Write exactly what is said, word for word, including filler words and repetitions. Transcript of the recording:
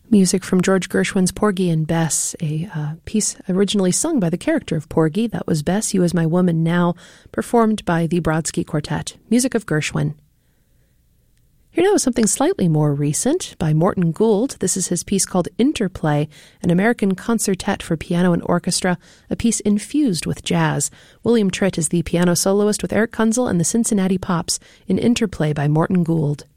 Music from George Gershwin's Porgy and Bess, a uh, piece originally sung by the character of Porgy. That was Bess, You Is My Woman Now, performed by the Brodsky Quartet. Music of Gershwin. Here now is something slightly more recent by Morton Gould. This is his piece called Interplay, an American concertet for piano and orchestra, a piece infused with jazz. William Tritt is the piano soloist with Eric Kunzel and the Cincinnati Pops in Interplay by Morton Gould.